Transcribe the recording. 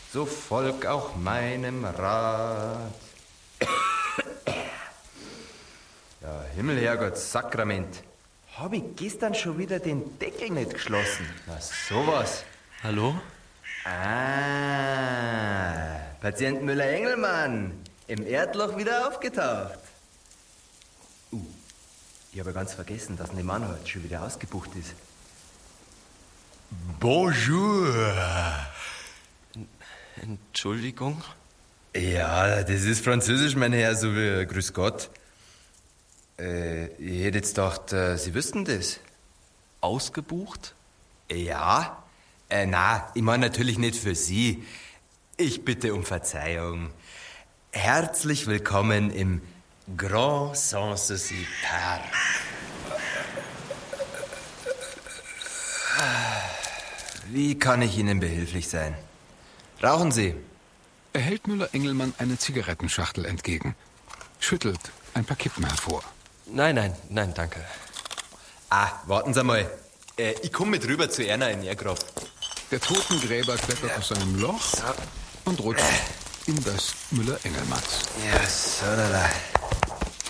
so folg auch meinem Rat. Ja, Himmel, Herrgott, Sakrament. Hab ich gestern schon wieder den Deckel nicht geschlossen? Na, sowas. Hallo? Ah, Patient Müller-Engelmann. Im Erdloch wieder aufgetaucht. Ich habe ganz vergessen, dass Nemann heute schon wieder ausgebucht ist. Bonjour. Entschuldigung? Ja, das ist Französisch, mein Herr, so wie Grüß Gott. Ich hätte jetzt gedacht, Sie wüssten das. Ausgebucht? Ja? Na, ich meine natürlich nicht für Sie. Ich bitte um Verzeihung. Herzlich willkommen im Grand Sanssouci Park. Wie kann ich Ihnen behilflich sein? Rauchen Sie? Er hält Müller-Engelmann eine Zigarettenschachtel entgegen, schüttelt ein paar Kippen hervor. Nein, danke. Warten Sie mal. Ich komme mit rüber zu Erna in Ergraf. Der Totengräber klettert aus seinem Loch und rutscht in das Müller-Engelmanns. Ja, so, da.